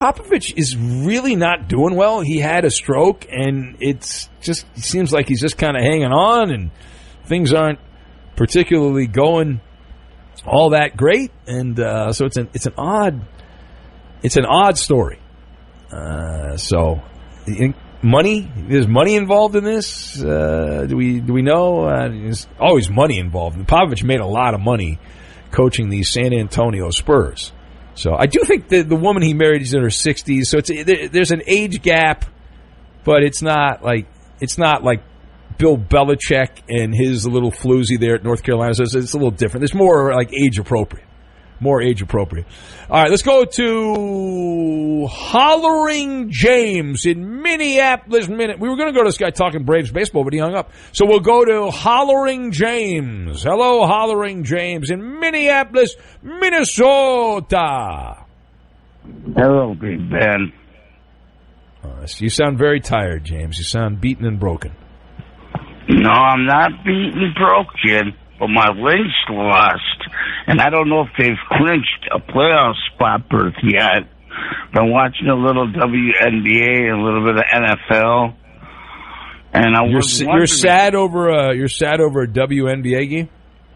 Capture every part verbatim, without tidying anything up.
Popovich is really not doing well. He had a stroke, and it's just it seems like he's just kind of hanging on, and things aren't particularly going all that great. And uh, so it's an it's an odd it's an odd story. Uh, so money there's money involved in this. Uh, do we do we know? Uh, there's always money involved. And Popovich made a lot of money coaching the San Antonio Spurs. So I do think that the woman he married is in her sixties. So it's there's an age gap, but it's not like it's not like Bill Belichick and his little floozy there at North Carolina. So it's, it's a little different. There's more like age appropriate, more age appropriate. All right, let's go to Hollering James in Minneapolis. Minute. We were going to go to this guy talking Braves baseball, but he hung up. So we'll go to Hollering James. Hello, Hollering James in Minneapolis, Minnesota. Hello, Big Ben. Uh, you sound very tired, James. You sound beaten and broken. No, I'm not beaten broken, but my Lynx lost. And I don't know if they've clinched a playoff spot berth yet. Been watching a little W N B A, a little bit of N F L. And I you're, was you're sad over a you're sad over a W N B A game?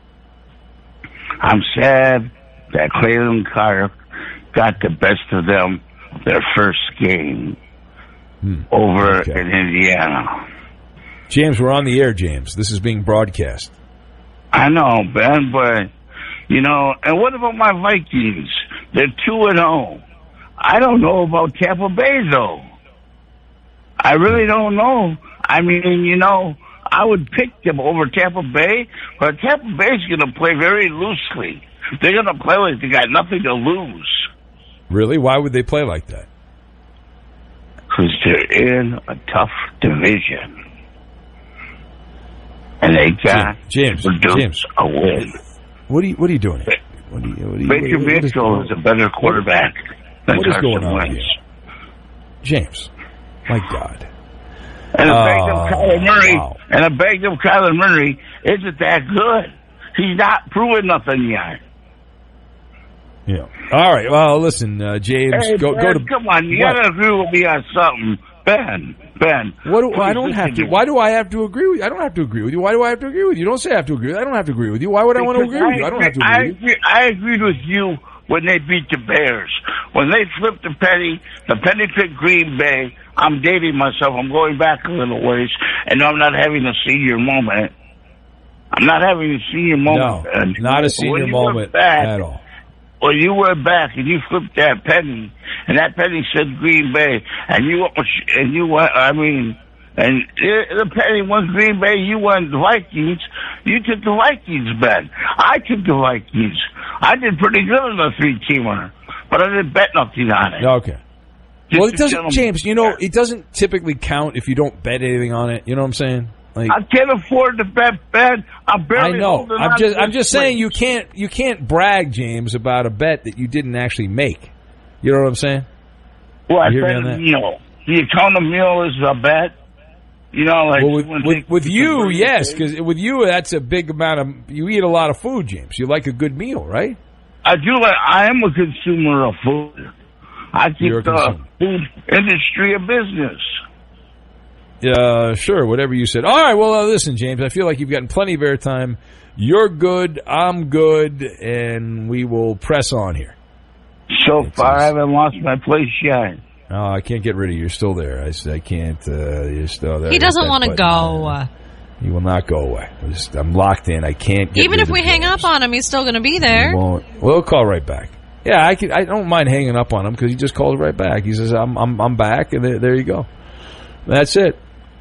I'm sad that Clayton Carter got the best of them their first game hmm. over okay. in Indiana. James, we're on the air, James. This is being broadcast. I know, Ben, but, you know, and what about my Vikings? They're two and oh. I don't know about Tampa Bay, though. I really don't know. I mean, you know, I would pick them over Tampa Bay, but Tampa Bay's going to play very loosely. They're going to play like they got nothing to lose. Really? Why would they play like that? Because they're in a tough division. And they got James, James, a win. What are you? What are you doing? What are you? What are you Baker Mayfield is, is a better quarterback what, than what is Carson going on Wentz. Here? James, my God. And a uh, banged up Kyler Murray, wow. and a banged up Kyler Murray isn't that good. He's not proving nothing yet. Yeah. All right. Well, listen, uh, James, hey, go Ben, go to. Come on, you what? gotta agree with me on something, Ben. Ben, what do, I don't have to. Why do I have to agree with you? I don't have to agree with you. Why do I have to agree with you? You don't say I have to agree with you. I don't have to agree with you. Why would I want to agree with you? I don't have to agree I with you. agree, I agreed with you when they beat the Bears. When they flipped the penny, the penny picked Green Bay. I'm dating myself. I'm going back a little ways, and I'm not having a senior moment. I'm not having a senior moment. No, and not a senior moment back, at all. Well, you went back and you flipped that penny, and that penny said Green Bay, and you and you went. I mean. And the penny went Green Bay, you went the Vikings. You took the Vikings, Ben. I took the Vikings. I did pretty good on the three-teamer, but I didn't bet nothing on it. Okay. Just well, it doesn't, James, you know, it doesn't typically count if you don't bet anything on it. You know what I'm saying? Like, I can't afford to bet, Ben. I'm barely I know. holding I'm on just, to I'm just place. saying you can't, you can't brag, James, about a bet that you didn't actually make. You know what I'm saying? Well, I you bet a meal. Do you count a meal as a bet? You know, like well, with, with, with you, yes, because with you, that's a big amount of. You eat a lot of food, James. You like a good meal, right? I do. Like, I am a consumer of food. I keep the food industry a business. Yeah, uh, sure. Whatever you said. All right. Well, uh, listen, James. I feel like you've gotten plenty of airtime. You're good. I'm good, and we will press on here. So it's far, nice. I haven't lost my place yet. Oh, I can't get rid of you. You're still there. I, I can't. Uh, you're still there. He doesn't want to go. He will not go away. I'm, just, I'm locked in. I can't get Even rid if of we hang James. up on him, he's still going to be there. He won't. We'll call right back. Yeah, I can, I don't mind hanging up on him because he just calls right back. He says, I'm I'm, I'm back, and there, there you go. That's it.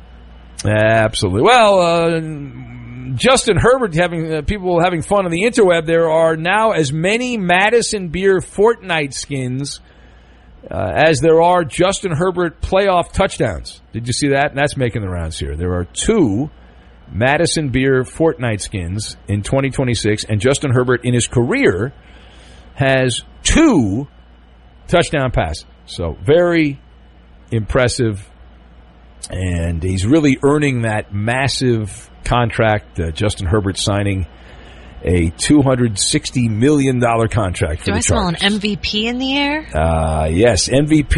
Absolutely. Well, uh, Justin Herbert having uh, people having fun on the interweb. There are now as many Madison Beer Fortnite skins Uh, as there are Justin Herbert playoff touchdowns. Did you see that? And that's making the rounds here. There are two Madison Beer Fortnite skins in twenty twenty-six, and Justin Herbert in his career has two touchdown passes. So very impressive, and he's really earning that massive contract. Uh, Justin Herbert signing a two hundred sixty million dollars contract for Do the I smell Chargers. an M V P in the air? Uh, yes, M V P.